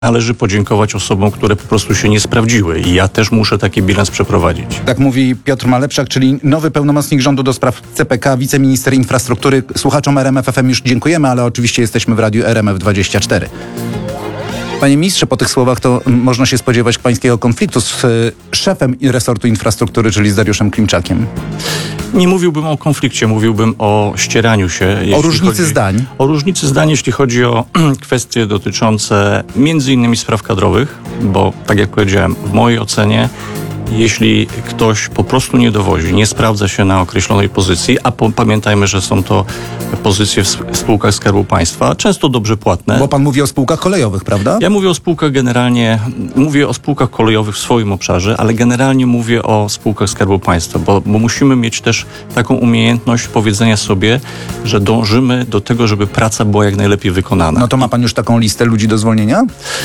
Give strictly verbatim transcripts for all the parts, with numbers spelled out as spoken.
Należy podziękować osobom, które po prostu się nie sprawdziły i ja też muszę taki bilans przeprowadzić. Tak mówi Piotr Malepszak, czyli nowy pełnomocnik rządu do spraw C P K, wiceminister infrastruktury. Słuchaczom R M F F M już dziękujemy, ale oczywiście jesteśmy w radiu R M F dwadzieścia cztery. Panie ministrze, po tych słowach to można się spodziewać pańskiego konfliktu z y, szefem resortu infrastruktury, czyli z Dariuszem Klimczakiem. Nie mówiłbym o konflikcie, mówiłbym o ścieraniu się. O różnicy chodzi, zdań. O różnicy zdań, jeśli chodzi o kwestie dotyczące między innymi spraw kadrowych, bo tak jak powiedziałem, w mojej ocenie jeśli ktoś po prostu nie dowozi, nie sprawdza się na określonej pozycji, a po, pamiętajmy, że są to pozycje w spółkach Skarbu Państwa, często dobrze płatne. Bo pan mówi o spółkach kolejowych, prawda? Ja mówię o spółkach generalnie, mówię o spółkach kolejowych w swoim obszarze, ale generalnie mówię o spółkach Skarbu Państwa, bo, bo musimy mieć też taką umiejętność powiedzenia sobie, że dążymy do tego, żeby praca była jak najlepiej wykonana. No to ma pan już taką listę ludzi do zwolnienia?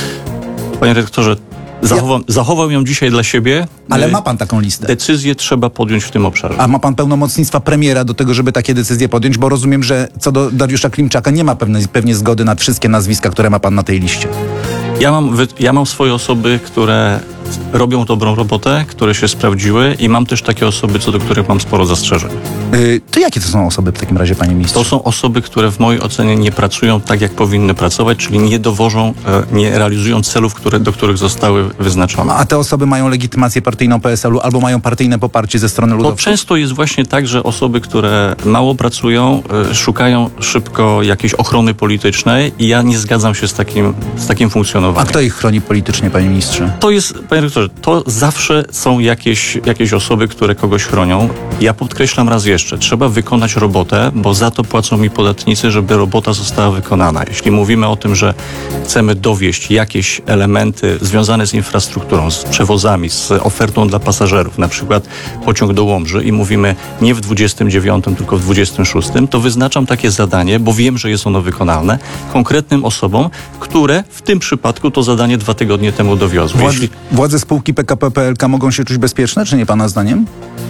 Panie redaktorze, Zachowam, ja... zachował ją dzisiaj dla siebie. Ale ma pan taką listę? Decyzję trzeba podjąć w tym obszarze. A ma pan pełnomocnictwa premiera do tego, żeby takie decyzje podjąć? Bo rozumiem, że co do Dariusza Klimczaka nie ma pewne, pewnie zgody na wszystkie nazwiska, które ma pan na tej liście. Ja mam, ja mam swoje osoby, które robią dobrą robotę, które się sprawdziły i mam też takie osoby, co do których mam sporo zastrzeżeń. Yy, to jakie to są osoby w takim razie, panie ministrze? To są osoby, które w mojej ocenie nie pracują tak, jak powinny pracować, czyli nie dowożą, nie realizują celów, które, do których zostały wyznaczone. A te osoby mają legitymację partyjną P S L u albo mają partyjne poparcie ze strony ludowców? To często jest właśnie tak, że osoby, które mało pracują, szukają szybko jakiejś ochrony politycznej i ja nie zgadzam się z takim, z takim funkcjonowaniem. A kto ich chroni politycznie, panie ministrze? To jest, panie rektorze, to zawsze są jakieś, jakieś osoby, które kogoś chronią. Ja podkreślam raz jeszcze, trzeba wykonać robotę, bo za to płacą mi podatnicy, żeby robota została wykonana. Jeśli mówimy o tym, że chcemy dowieść jakieś elementy związane z infrastrukturą, z przewozami, z ofertą dla pasażerów, na przykład pociąg do Łomży i mówimy nie w dwudziestym dziewiątym, tylko w dwudziestym szóstym, to wyznaczam takie zadanie, bo wiem, że jest ono wykonalne, konkretnym osobom, które w tym przypadku to zadanie dwa tygodnie temu dowiozły. Władze, Jeśli... władze spółki P K P P L K mogą się czuć bezpieczne, czy nie pana zdaniem?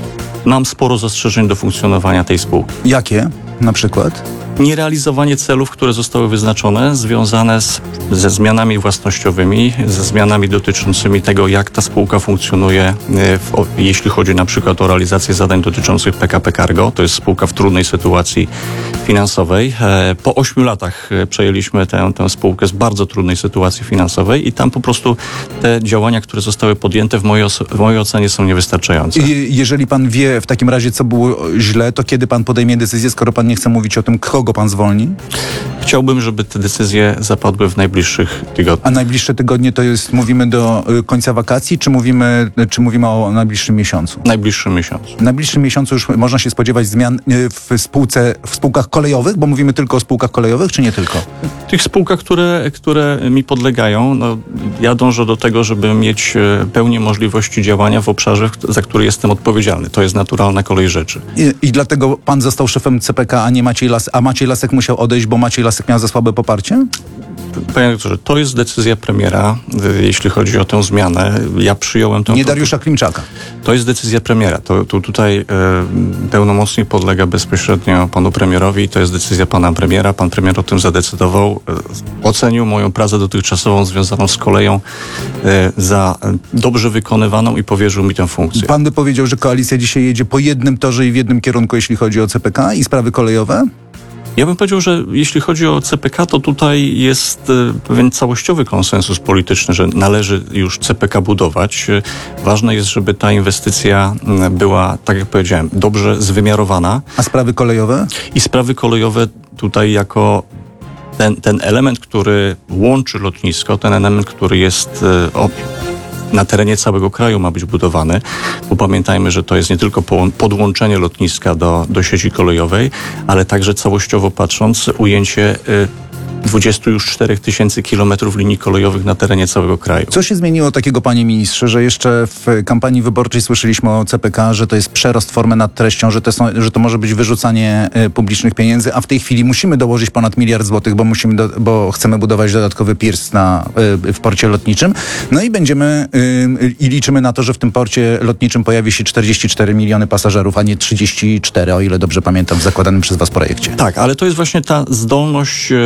Mam sporo zastrzeżeń do funkcjonowania tej spółki. Jakie na przykład? Nierealizowanie celów, które zostały wyznaczone, związane z, ze zmianami własnościowymi, ze zmianami dotyczącymi tego, jak ta spółka funkcjonuje, w, o, jeśli chodzi na przykład o realizację zadań dotyczących P K P Cargo. To jest spółka w trudnej sytuacji finansowej. E, po ośmiu latach przejęliśmy tę, tę spółkę z bardzo trudnej sytuacji finansowej i tam po prostu te działania, które zostały podjęte w mojej, os- w mojej ocenie są niewystarczające. I, jeżeli pan wie w takim razie, co było źle, to kiedy pan podejmie decyzję, skoro pan nie chce mówić o tym, kogo pan zwolni? Chciałbym, żeby te decyzje zapadły w najbliższych tygodniach. A najbliższe tygodnie to jest, mówimy do y, końca wakacji, czy mówimy, czy mówimy o najbliższym miesiącu? W najbliższym miesiącu. W najbliższym miesiącu już można się spodziewać zmian y, w spółce, w spółkach kolejowych, bo mówimy tylko o spółkach kolejowych, czy nie tylko? Tych spółkach, które, które mi podlegają, no, ja dążę do tego, żeby mieć pełnię możliwości działania w obszarze, za który jestem odpowiedzialny. To jest naturalna kolej rzeczy. I, i dlatego pan został szefem C P K, a nie Maciej Lasek, a Maciej Lasek musiał odejść, bo Maciej Lasek miał za słabe poparcie? Panie doktorze, to jest decyzja premiera, jeśli chodzi o tę zmianę. Ja przyjąłem tę... Nie Dariusza Klimczaka. To jest decyzja premiera. To, to tutaj e, pełnomocnik podlega bezpośrednio panu premierowi i to jest decyzja pana premiera. Pan premier o tym zadecydował. E, ocenił moją pracę dotychczasową związaną z koleją e, za dobrze wykonywaną i powierzył mi tę funkcję. Pan by powiedział, że koalicja dzisiaj jedzie po jednym torze i w jednym kierunku, jeśli chodzi o C P K i sprawy kolejowe? Ja bym powiedział, że jeśli chodzi o C P K, to tutaj jest pewien całościowy konsensus polityczny, że należy już C P K budować. Ważne jest, żeby ta inwestycja była, tak jak powiedziałem, dobrze zwymiarowana. A sprawy kolejowe? I sprawy kolejowe tutaj jako ten, ten element, który łączy lotnisko, ten element, który jest o, na terenie całego kraju ma być budowany, bo pamiętajmy, że to jest nie tylko podłączenie lotniska do, do sieci kolejowej, ale także całościowo patrząc ujęcie y, dwudziestu już czterech tysięcy kilometrów linii kolejowych na terenie całego kraju. Co się zmieniło takiego, panie ministrze, że jeszcze w kampanii wyborczej słyszeliśmy o C P K, że to jest przerost formy nad treścią, że to, są, że to może być wyrzucanie y, publicznych pieniędzy, a w tej chwili musimy dołożyć ponad miliard złotych, bo, musimy do, bo chcemy budować dodatkowy piers na, y, w porcie lotniczym. No i będziemy y, i liczymy na to, że w tym porcie lotniczym pojawi się czterdzieści cztery miliony pasażerów, a nie trzydzieści cztery, o ile dobrze pamiętam, w zakładanym przez was projekcie. Tak, ale to jest właśnie ta zdolność y,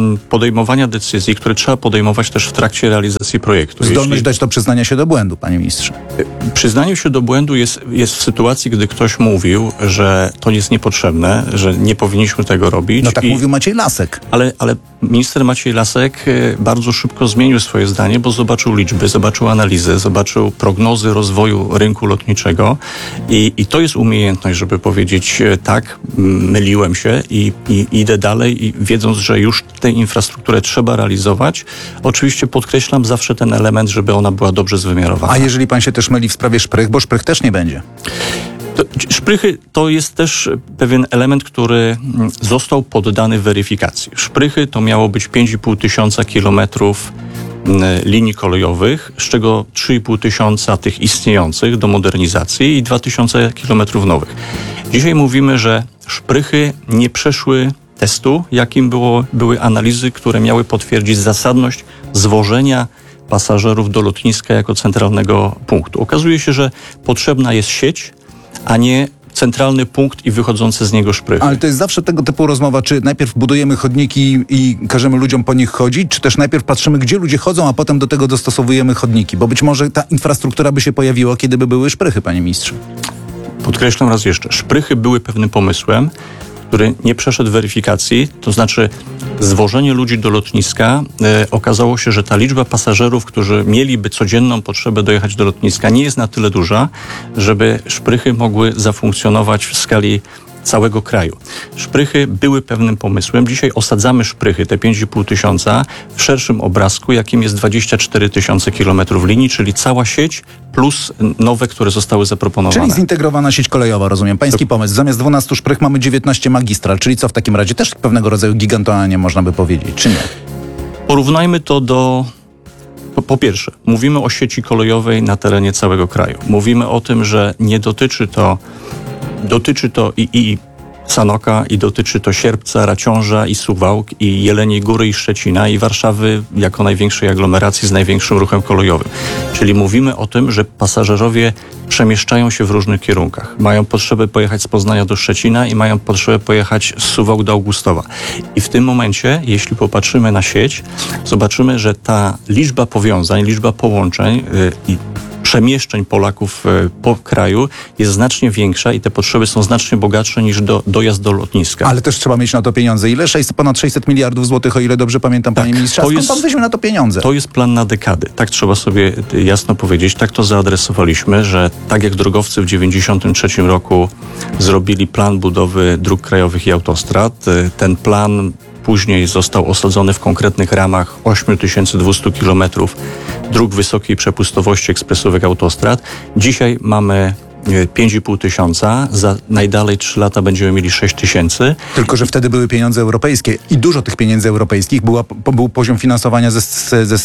mm, podejmowania decyzji, które trzeba podejmować też w trakcie realizacji projektu. Zdolność Jeśli, dać do przyznania się do błędu, panie ministrze. Przyznanie się do błędu jest, jest w sytuacji, gdy ktoś mówił, że to jest niepotrzebne, że nie powinniśmy tego robić. No tak i, mówił Maciej Lasek. ale, ale minister Maciej Lasek e, bardzo szybko zmienił swoje zdanie, bo zobaczył liczby, zobaczył analizę, zobaczył prognozy rozwoju rynku lotniczego i, i to jest umiejętność, żeby powiedzieć e, tak, m, myliłem się i, i idę dalej i wiedząc, że już tę infrastrukturę trzeba realizować. Oczywiście podkreślam zawsze ten element, żeby ona była dobrze zwymiarowana. A jeżeli pan się też myli w sprawie szprych, bo szprych też nie będzie. To, szprychy to jest też pewien element, który mm, został poddany weryfikacji. Szprychy to miało być pięć i pół tysiąca kilometrów mm, linii kolejowych, z czego trzy i pół tysiąca tych istniejących do modernizacji i dwa tysiące kilometrów nowych. Dzisiaj mówimy, że szprychy nie przeszły testu, jakim było, były analizy, które miały potwierdzić zasadność zwożenia pasażerów do lotniska jako centralnego punktu. Okazuje się, że potrzebna jest sieć, a nie centralny punkt i wychodzące z niego szprychy. Ale to jest zawsze tego typu rozmowa, czy najpierw budujemy chodniki i każemy ludziom po nich chodzić, czy też najpierw patrzymy, gdzie ludzie chodzą, a potem do tego dostosowujemy chodniki, bo być może ta infrastruktura by się pojawiła, kiedy by były szprychy, panie ministrze. Podkreślam raz jeszcze, szprychy były pewnym pomysłem, który nie przeszedł weryfikacji, to znaczy zwożenie ludzi do lotniska, e, okazało się, że ta liczba pasażerów, którzy mieliby codzienną potrzebę dojechać do lotniska, nie jest na tyle duża, żeby szprychy mogły zafunkcjonować w skali całego kraju. Szprychy były pewnym pomysłem. Dzisiaj osadzamy szprychy, te pięć i pół tysiąca, w szerszym obrazku, jakim jest dwadzieścia cztery tysiące kilometrów linii, czyli cała sieć plus nowe, które zostały zaproponowane. Czyli zintegrowana sieć kolejowa, rozumiem. Pański pomysł. Zamiast dwunastu szprych mamy dziewiętnaście magistral, czyli co w takim razie? Też pewnego rodzaju gigantowanie można by powiedzieć, czy nie? Porównajmy to do... Po, po pierwsze, mówimy o sieci kolejowej na terenie całego kraju. Mówimy o tym, że nie dotyczy to Dotyczy to i, i Sanoka, i dotyczy to Sierpca, Raciąża, i Suwałk, i Jeleniej Góry, i Szczecina, i Warszawy jako największej aglomeracji z największym ruchem kolejowym. Czyli mówimy o tym, że pasażerowie przemieszczają się w różnych kierunkach. Mają potrzebę pojechać z Poznania do Szczecina i mają potrzebę pojechać z Suwałk do Augustowa. I w tym momencie, jeśli popatrzymy na sieć, zobaczymy, że ta liczba powiązań, liczba połączeń yy, i przemieszczeń Polaków po kraju jest znacznie większa i te potrzeby są znacznie bogatsze niż do, dojazd do lotniska. Ale też trzeba mieć na to pieniądze. Ile? sześćset, ponad sześćset miliardów złotych, o ile dobrze pamiętam, Tak, panie ministrze. A to skąd jest- pan weźmie na to pieniądze? To jest plan na dekady. Tak trzeba sobie jasno powiedzieć. Tak to zaadresowaliśmy, że tak jak drogowcy w dziewięćdziesiątym trzecim roku zrobili plan budowy dróg krajowych i autostrad, y, ten plan później został osadzony w konkretnych ramach osiem tysięcy dwieście kilometrów dróg wysokiej przepustowości ekspresowych autostrad. Dzisiaj mamy y, pięć i pół tysiąca, za najdalej trzy lata będziemy mieli sześć tysięcy. Tylko że wtedy były pieniądze europejskie i dużo tych pieniędzy europejskich. Była, po, był poziom finansowania ze, ze, ze,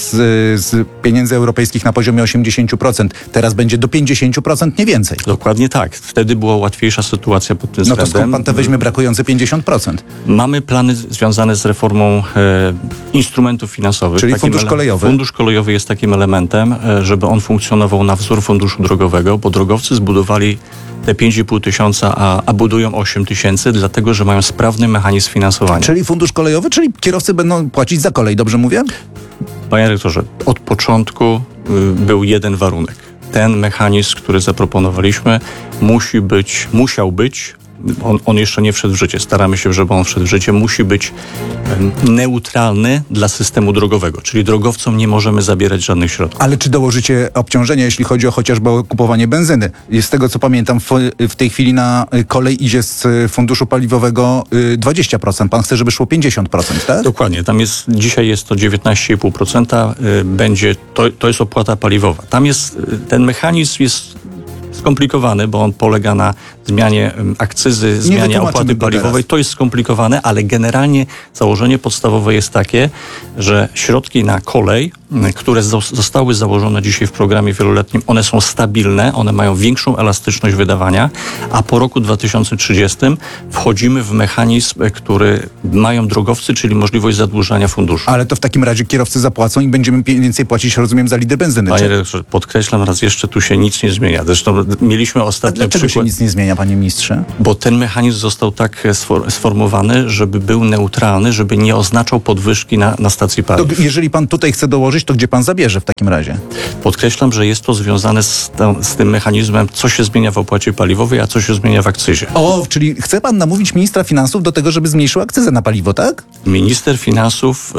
z pieniędzy europejskich na poziomie osiemdziesiąt procent. Teraz będzie do pięćdziesiąt procent, nie więcej. Dokładnie tak. Wtedy była łatwiejsza sytuacja pod tym No to względem. skąd pan te weźmie brakujące pięćdziesiąt procent? Mamy plany związane z reformą e, instrumentów finansowych. Czyli Takim fundusz ele- kolejowy. Fundusz kolejowy jest takim elementem, e, żeby on funkcjonował na wzór funduszu drogowego, bo drogowcy zbudowali te pięć i pół tysiąca, a, a budują osiem tysięcy, dlatego że mają sprawny mechanizm finansowania. Czyli fundusz kolejowy, czyli kierowcy będą płacić za kolej, dobrze mówię? Panie rektorze, od początku y, był jeden warunek. Ten mechanizm, który zaproponowaliśmy, musi być, musiał być, on, on jeszcze nie wszedł w życie, staramy się, żeby on wszedł w życie, musi być em, neutralny dla systemu drogowego, czyli drogowcom nie możemy zabierać żadnych środków. Ale czy dołożycie obciążenia, jeśli chodzi o chociażby o kupowanie benzyny? Z tego, co pamiętam, w, w tej chwili na y, kolej idzie z y, funduszu paliwowego y, dwadzieścia procent. Pan chce, żeby szło pięćdziesiąt procent, tak? Dokładnie, tam jest, dzisiaj jest to dziewiętnaście i pół procent, y, będzie, to, to jest opłata paliwowa. Tam jest, y, ten mechanizm jest skomplikowany, bo on polega na zmianie em, akcyzy, zmianie wytłumaczymy opłaty go paliwowej. teraz. To jest skomplikowane, ale generalnie założenie podstawowe jest takie, że środki na kolej, m, które zos- zostały założone dzisiaj w programie wieloletnim, one są stabilne, one mają większą elastyczność wydawania, a po roku dwa tysiące trzydziestym wchodzimy w mechanizm, e, który mają drogowcy, czyli możliwość zadłużania funduszu. Ale to w takim razie kierowcy zapłacą i będziemy pi- więcej płacić, rozumiem, za litr benzyny. Panie Czy- redaktorze, podkreślam raz jeszcze, tu się nic nie zmienia. Zresztą mieliśmy A ostatnio dlaczego się przykład, nic nie zmienia, panie ministrze? bo ten mechanizm został tak sfor- sformułowany, żeby był neutralny, żeby nie oznaczał podwyżki na, na stacji To, paliw. jeżeli pan tutaj chce dołożyć, to gdzie pan zabierze w takim razie? Podkreślam, że jest to związane z, tą, z tym mechanizmem, co się zmienia w opłacie paliwowej, a co się zmienia w akcyzie. O, czyli chce pan namówić ministra finansów do tego, żeby zmniejszył akcyzę na paliwo, tak? Minister finansów,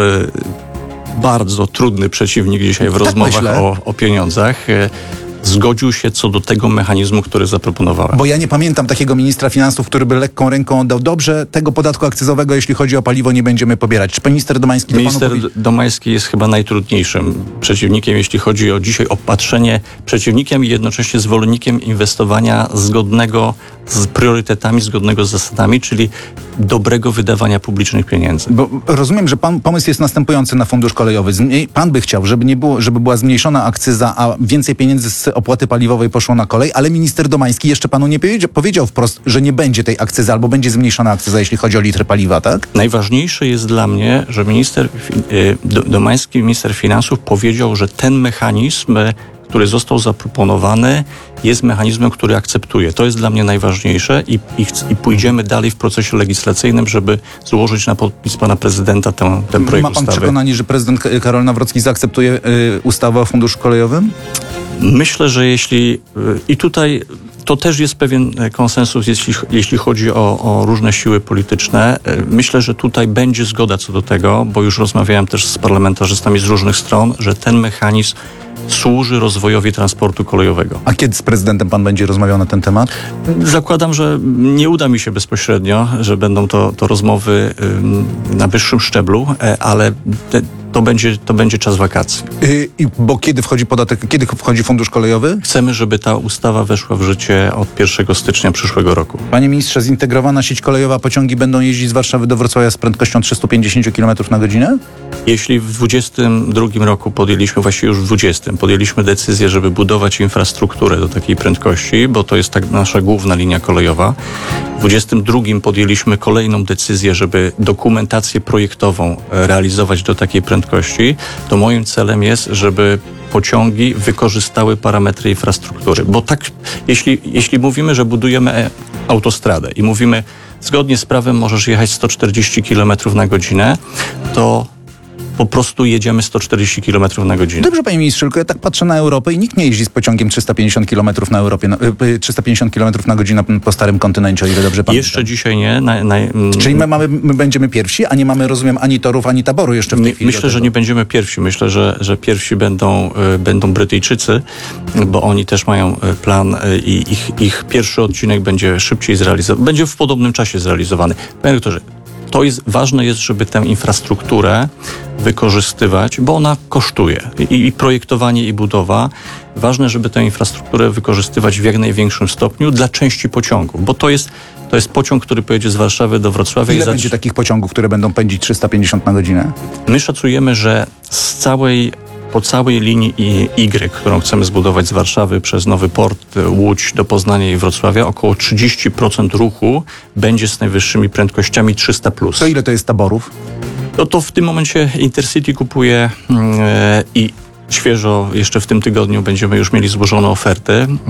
y, bardzo trudny przeciwnik dzisiaj w Tak rozmowach myślę. o, o pieniądzach, y, zgodził się co do tego mechanizmu, który zaproponowałem. Bo ja nie pamiętam takiego ministra finansów, który by lekką ręką oddał, dobrze, tego podatku akcyzowego, jeśli chodzi o paliwo, nie będziemy pobierać. Czy pan minister Domański to Minister panu powie... Domański jest chyba najtrudniejszym przeciwnikiem, jeśli chodzi o dzisiaj opatrzenie przeciwnikiem i jednocześnie zwolennikiem inwestowania zgodnego z priorytetami, zgodnego z zasadami, czyli dobrego wydawania publicznych pieniędzy. Bo rozumiem, że pan pomysł jest następujący na fundusz kolejowy. Zmniej, pan by chciał, żeby nie było, żeby była zmniejszona akcyza, a więcej pieniędzy z opłaty paliwowej poszło na kolej, ale minister Domański jeszcze panu nie powiedział, powiedział wprost, że nie będzie tej akcyzy albo będzie zmniejszona akcyza, jeśli chodzi o litry paliwa, tak? Najważniejsze jest dla mnie, że minister fi- y, Do- Domański, minister finansów powiedział, że ten mechanizm, y, który został zaproponowany, jest mechanizmem, który akceptuje. To jest dla mnie najważniejsze i, i, chc- i pójdziemy dalej w procesie legislacyjnym, żeby złożyć na podpis pana prezydenta ten, ten projekt Ma pan ustawy. przekonanie, że prezydent K- Karol Nawrocki zaakceptuje y, ustawę o funduszu kolejowym? Myślę, że jeśli y, i tutaj to też jest pewien e, konsensus, jeśli, jeśli chodzi o, o różne siły polityczne. E, Myślę, że tutaj będzie zgoda co do tego, bo już rozmawiałem też z parlamentarzystami z różnych stron, że ten mechanizm służy rozwojowi transportu kolejowego. A kiedy z prezydentem pan będzie rozmawiał na ten temat? Zakładam, że nie uda mi się bezpośrednio, że będą to, to rozmowy ym, na wyższym szczeblu, e, ale te, to, będzie, to będzie czas wakacji. Y, i, bo kiedy wchodzi podatek, kiedy wchodzi fundusz kolejowy? Chcemy, żeby ta ustawa weszła w życie od pierwszego stycznia przyszłego roku. Panie ministrze, zintegrowana sieć kolejowa, pociągi będą jeździć z Warszawy do Wrocławia z prędkością trzysta pięćdziesiąt kilometrów na godzinę? Jeśli w dwudziestym drugim roku podjęliśmy, właściwie już w dwudziestym, podjęliśmy decyzję, żeby budować infrastrukturę do takiej prędkości, bo to jest tak nasza główna linia kolejowa. W dwudziestym drugim podjęliśmy kolejną decyzję, żeby dokumentację projektową e, realizować do takiej prędkości, to moim celem jest, żeby pociągi wykorzystały parametry infrastruktury. Bo tak, jeśli, jeśli mówimy, że budujemy e, autostradę i mówimy, zgodnie z prawem możesz jechać sto czterdzieści kilometrów na godzinę, to po prostu jedziemy sto czterdzieści kilometrów na godzinę. Dobrze, panie ministrze, tylko ja tak patrzę na Europę i nikt nie jeździ z pociągiem trzysta pięćdziesiąt kilometrów na Europie, na, y, trzysta pięćdziesiąt kilometrów na godzinę po starym kontynencie, o ile dobrze pamiętam. Jeszcze dzisiaj nie. Na, na, mm, Czyli my, mamy, my będziemy pierwsi, a nie mamy, rozumiem, ani torów, ani taboru jeszcze w tej Nie, chwili. myślę, do że tego. nie będziemy pierwsi. Myślę, że, że pierwsi będą, y, będą Brytyjczycy, bo oni też mają y, plan y, i ich, ich pierwszy odcinek będzie szybciej zrealizowany. Będzie w podobnym czasie zrealizowany. Panie doktorze, to jest, ważne jest, żeby tę infrastrukturę wykorzystywać, bo ona kosztuje. I, I projektowanie, i budowa. Ważne, żeby tę infrastrukturę wykorzystywać w jak największym stopniu dla części pociągów, bo to jest, to jest pociąg, który pojedzie z Warszawy do Wrocławia. Ile i za- będzie takich pociągów, które będą pędzić trzysta pięćdziesiąt na godzinę? My szacujemy, że z całej, po całej linii Y, którą chcemy zbudować z Warszawy przez Nowy Port, Łódź do Poznania i Wrocławia, około trzydzieści procent ruchu będzie z najwyższymi prędkościami trzysta plus. To ile to jest taborów? No to w tym momencie Intercity kupuje mm, e, i świeżo jeszcze w tym tygodniu będziemy już mieli złożone oferty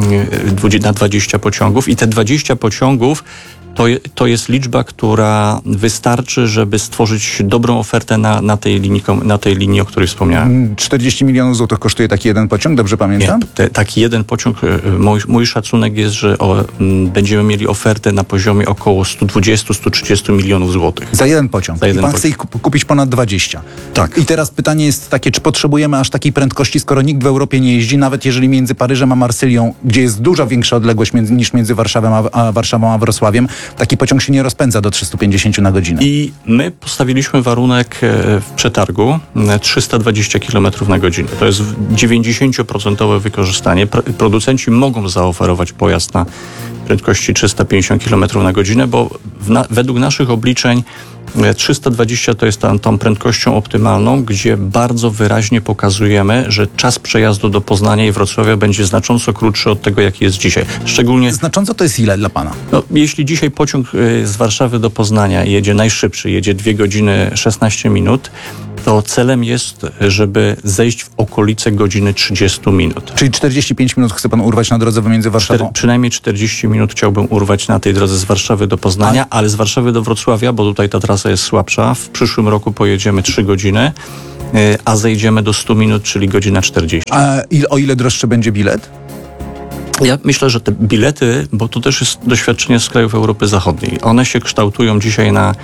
e, na dwadzieścia pociągów i te dwadzieścia pociągów to, je- to jest liczba, która wystarczy, żeby stworzyć dobrą ofertę na, na, tej, linii, kom- na tej linii, o której wspomniałem. czterdzieści milionów złotych kosztuje taki jeden pociąg, dobrze Nie, pamiętam? te, taki jeden pociąg, e, mój, mój szacunek jest, że o, m, będziemy mieli ofertę na poziomie około sto dwadzieścia do stu trzydziestu milionów złotych. Za jeden pociąg. Za jeden I pan pociąg. chce ich kup- kupić ponad dwadzieścia. Tak. I teraz pytanie jest takie, czy potrzebujemy aż takiej prędkości, skoro nikt w Europie nie jeździ, nawet jeżeli między Paryżem a Marsylią, gdzie jest dużo większa odległość między, niż między Warszawą a, a Warszawą a Wrocławiem, taki pociąg się nie rozpędza do trzysta pięćdziesiąt na godzinę. I my postawiliśmy warunek e, w przetargu e, trzysta dwadzieścia kilometrów na godzinę. To jest dziewięćdziesiąt procent wykorzystanie. Pro- Producenci mogą zaoferować pojazd na prędkości trzysta pięćdziesiąt kilometrów na godzinę, bo w na, według naszych obliczeń e, trzysta dwadzieścia to jest tą, tą prędkością optymalną, gdzie bardzo wyraźnie pokazujemy, że czas przejazdu do Poznania i Wrocławia będzie znacząco krótszy od tego, jaki jest dzisiaj. Szczególnie Znacząco to jest ile dla pana? no, jeśli dzisiaj pociąg y, z Warszawy do Poznania jedzie najszybszy, jedzie dwie godziny szesnaście minut, to celem jest, żeby zejść w okolice godziny trzydzieści minut. Czyli czterdzieści pięć minut chce pan urwać na drodze pomiędzy Warszawą? Cztery, przynajmniej czterdzieści minut chciałbym urwać na tej drodze z Warszawy do Poznania, ale z Warszawy do Wrocławia, bo tutaj ta trasa jest słabsza. W przyszłym roku pojedziemy trzy godziny, a zejdziemy do stu minut, czyli godzina czterdzieści. A il, o ile droższy będzie bilet? Ja myślę, że te bilety, bo to też jest doświadczenie z krajów Europy Zachodniej, one się kształtują dzisiaj na,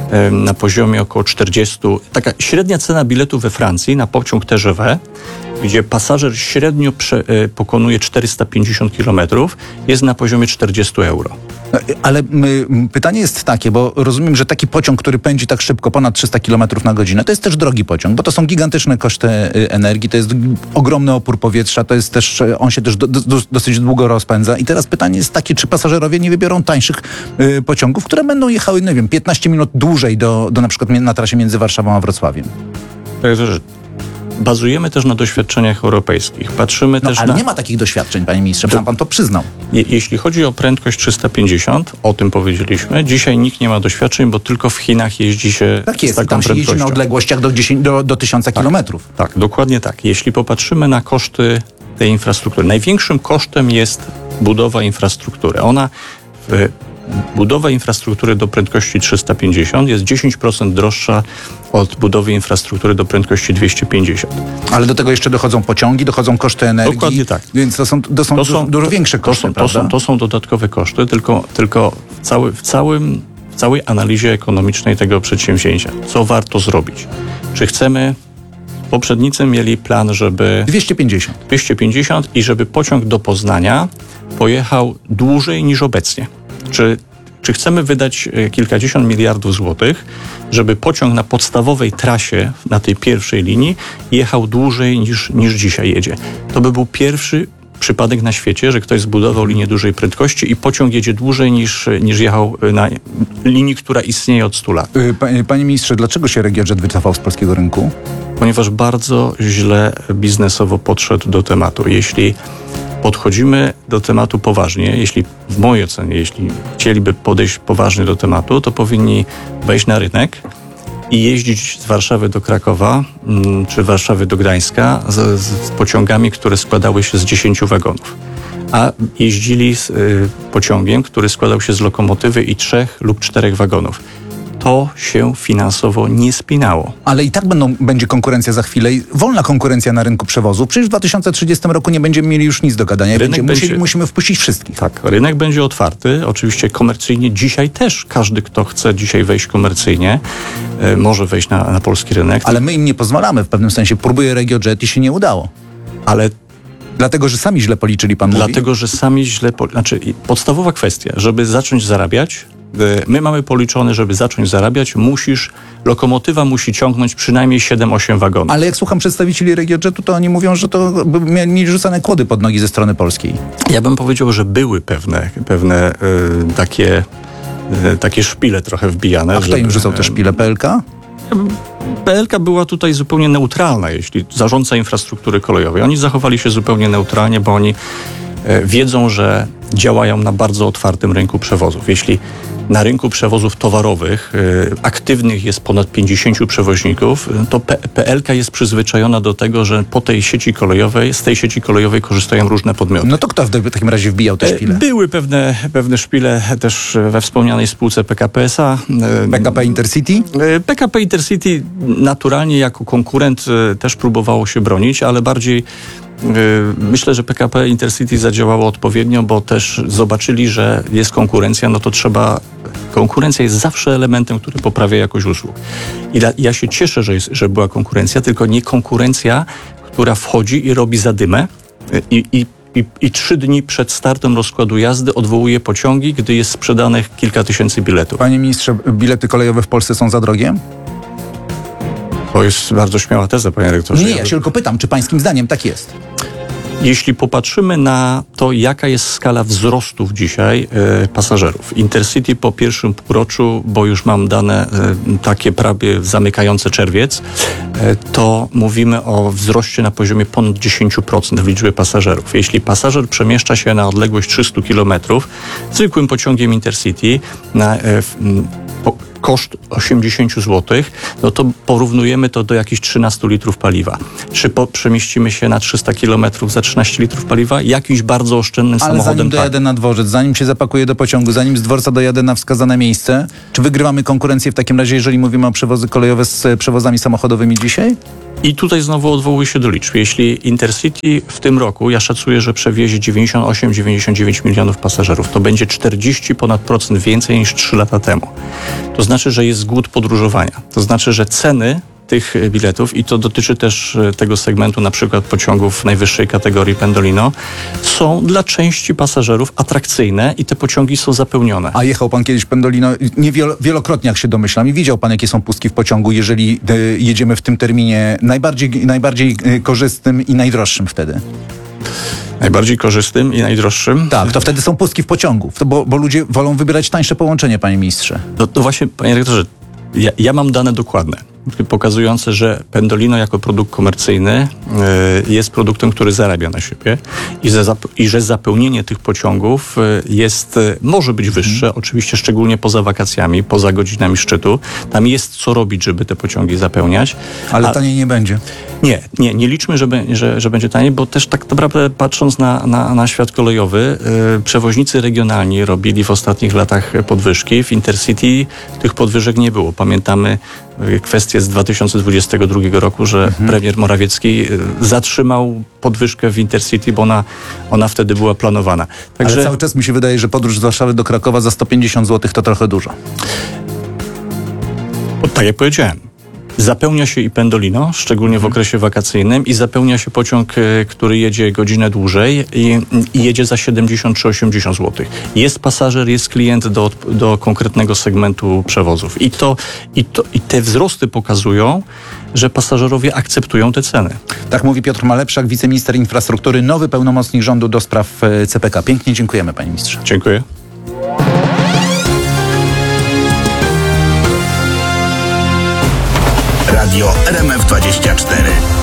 na poziomie około czterdzieści. Taka średnia cena biletu we Francji na pociąg T G V, gdzie pasażer średnio prze, pokonuje czterysta pięćdziesiąt kilometrów, jest na poziomie czterdzieści euro. Ale my, pytanie jest takie, bo rozumiem, że taki pociąg, który pędzi tak szybko, ponad trzysta kilometrów na godzinę, to jest też drogi pociąg, bo to są gigantyczne koszty energii, to jest ogromny opór powietrza, to jest też, on się też do, do, dosyć długo rozpędza. I teraz pytanie jest takie, czy pasażerowie nie wybiorą tańszych y, pociągów, które będą jechały, nie wiem, piętnaście minut dłużej do, do na przykład na trasie między Warszawą a Wrocławiem? Także bazujemy też na doświadczeniach europejskich. Patrzymy No, też ale na... nie ma takich doświadczeń, panie ministrze, To- pan, pan to przyznał. Je, jeśli chodzi o prędkość trzysta pięćdziesiąt, o tym powiedzieliśmy, dzisiaj nikt nie ma doświadczeń, bo tylko w Chinach jeździ się Tak z jest, taką tam się jeździ na prędkością. odległościach do, dziesięć, do, do tysiąca kilometrów. Tak, dokładnie tak. Jeśli popatrzymy na koszty tej infrastruktury, największym kosztem jest budowa infrastruktury. Ona, w, budowa infrastruktury do prędkości trzysta pięćdziesiąt jest dziesięć procent droższa od budowy infrastruktury do prędkości dwieście pięćdziesiąt. Ale do tego jeszcze dochodzą pociągi, dochodzą koszty energii. Dokładnie tak. Więc to są, to są, To dużo, są- dużo to- większe To koszty, są, to, prawda? są, to są dodatkowe koszty, tylko, tylko w, cały, w, całym, w całej analizie ekonomicznej tego przedsięwzięcia. Co warto zrobić? Czy chcemy... Poprzednicy mieli plan, żeby dwieście pięćdziesiąt. dwieście pięćdziesiąt i żeby pociąg do Poznania pojechał dłużej niż obecnie. Czy, czy chcemy wydać e, kilkadziesiąt miliardów złotych, żeby pociąg na podstawowej trasie, na tej pierwszej linii, jechał dłużej niż, niż dzisiaj jedzie? To by był pierwszy przypadek na świecie, że ktoś zbudował linię dużej prędkości i pociąg jedzie dłużej niż, niż jechał na linii, która istnieje od stu lat. Y, Panie, panie ministrze, dlaczego się RegioJet wycofał z polskiego rynku? Ponieważ bardzo źle biznesowo podszedł do tematu. Jeśli podchodzimy do tematu poważnie, jeśli w mojej ocenie, jeśli chcieliby podejść poważnie do tematu, to powinni wejść na rynek i jeździć z Warszawy do Krakowa mm, czy Warszawy do Gdańska z, z pociągami, które składały się z dziesięciu wagonów. A jeździli z y, pociągiem, który składał się z lokomotywy i trzech lub czterech wagonów. To się finansowo nie spinało. Ale i tak będą, będzie konkurencja za chwilę, i wolna konkurencja na rynku przewozów. Przecież w dwa tysiące trzydziestym roku nie będziemy mieli już nic do gadania. Rynek Będzie, będzie- musieli, musimy wpuścić wszystkich. Tak, rynek będzie otwarty, oczywiście komercyjnie. Dzisiaj też każdy, kto chce dzisiaj wejść komercyjnie, e, może wejść na, na polski rynek, Ale my im nie pozwalamy w pewnym sensie. Próbuje RegioJet i się nie udało. ale Dlatego, że sami źle policzyli, pan mówi? dlatego, że sami źle... Po, znaczy, i podstawowa kwestia, żeby zacząć zarabiać, e, my mamy policzone, żeby zacząć zarabiać, musisz, lokomotywa musi ciągnąć przynajmniej siedem osiem wagonów. Ale jak słucham przedstawicieli RegioJetu, to oni mówią, że to by mia- mieli rzucane kłody pod nogi ze strony polskiej. Ja bym powiedział, że były pewne, pewne e, takie, e, takie szpile trochę wbijane. A kto im żeby- rzucał te szpile? P L K? P L K była tutaj zupełnie neutralna, jeśli zarządca infrastruktury kolejowej. Oni zachowali się zupełnie neutralnie, bo oni e, wiedzą, że działają na bardzo otwartym rynku przewozów. Jeśli na rynku przewozów towarowych e, aktywnych jest ponad pięćdziesięciu przewoźników, e, to P- PLK jest przyzwyczajona do tego, że po tej sieci kolejowej, z tej sieci kolejowej korzystają różne podmioty. No to kto w takim razie wbijał te szpile? Były pewne, pewne szpile też we wspomnianej spółce P K P S A. E, P K P Intercity? P K P Intercity naturalnie jako konkurent e, też próbowało się bronić, ale bardziej e, myślę, że P K P Intercity zadziałało odpowiednio, bo też zobaczyli, że jest konkurencja, no to trzeba... Konkurencja jest zawsze elementem, który poprawia jakość usług. I da, ja się cieszę, że, jest, że była konkurencja, tylko nie konkurencja, która wchodzi i robi zadymę e, i, i I, I trzy dni przed startem rozkładu jazdy odwołuje pociągi, gdy jest sprzedanych kilka tysięcy biletów. Panie ministrze, bilety kolejowe w Polsce są za drogie? To jest bardzo śmiała teza, panie rektorze. Nie, ja się tylko pytam, czy pańskim zdaniem tak jest? Jeśli popatrzymy na to, jaka jest skala wzrostów dzisiaj e, pasażerów. Intercity po pierwszym półroczu, bo już mam dane e, takie prawie zamykające czerwiec, e, to mówimy o wzroście na poziomie ponad dziesięć procent w liczbie pasażerów. Jeśli pasażer przemieszcza się na odległość trzysta kilometrów zwykłym pociągiem Intercity, na, e, w, m, po, koszt osiemdziesiąt złotych, no to porównujemy to do jakichś trzynastu litrów paliwa. Czy po, przemieścimy się na trzysta kilometrów za trzynaście litrów paliwa? Jakimś bardzo oszczędnym Ale samochodem zanim dojadę tak. na dworzec, zanim się zapakuję do pociągu, zanim z dworca dojadę na wskazane miejsce, czy wygrywamy konkurencję w takim razie, jeżeli mówimy o przewozy kolejowe z przewozami samochodowymi dzisiaj? I tutaj znowu odwołuję się do liczb. Jeśli Intercity w tym roku, ja szacuję, że przewiezie dziewięćdziesiąt osiem dziewięćdziesiąt dziewięć milionów pasażerów, to będzie czterdzieści ponad procent więcej niż trzy lata temu. To znaczy, że jest głód podróżowania. To znaczy, że ceny tych biletów, i to dotyczy też tego segmentu na przykład pociągów najwyższej kategorii Pendolino, są dla części pasażerów atrakcyjne i te pociągi są zapełnione. A jechał pan kiedyś Pendolino, nie wielo, wielokrotnie jak się domyślam, i widział pan, jakie są pustki w pociągu, jeżeli e, jedziemy w tym terminie najbardziej, najbardziej e, korzystnym i najdroższym wtedy. Najbardziej korzystnym i najdroższym. Tak, to wtedy są pustki w pociągu, to bo, bo ludzie wolą wybierać tańsze połączenie, panie ministrze. No, no właśnie, panie rektorze, ja, ja mam dane dokładne, pokazujące, że Pendolino jako produkt komercyjny y, jest produktem, który zarabia na siebie i, że zap- i że zapełnienie tych pociągów y, jest, y, może być wyższe, hmm. oczywiście szczególnie poza wakacjami, poza godzinami szczytu. Tam jest co robić, żeby te pociągi zapełniać. Ale A, taniej nie będzie. Nie, nie, nie liczmy, że, be, że, że będzie taniej, bo też tak naprawdę patrząc na, na, na świat kolejowy, y, przewoźnicy regionalni robili w ostatnich latach podwyżki. W Intercity tych podwyżek nie było. Pamiętamy kwestię z dwa tysiące dwudziestego drugiego roku, że mhm. premier Morawiecki zatrzymał podwyżkę w Intercity, bo ona, ona wtedy była planowana. Także... Ale cały czas mi się wydaje, że podróż z Warszawy do Krakowa za sto pięćdziesiąt złotych to trochę dużo. O, tak jak powiedziałem. Zapełnia się i Pendolino, szczególnie w okresie wakacyjnym, i zapełnia się pociąg, który jedzie godzinę dłużej i, i jedzie za siedemdziesiąt czy osiemdziesiąt złotych. Jest pasażer, jest klient do, do konkretnego segmentu przewozów. I, to, i, to, I te wzrosty pokazują, że pasażerowie akceptują te ceny. Tak mówi Piotr Malepszak, wiceminister infrastruktury, nowy pełnomocnik rządu do spraw C P K. Pięknie dziękujemy, panie ministrze. Dziękuję. Radio R M F dwadzieścia cztery.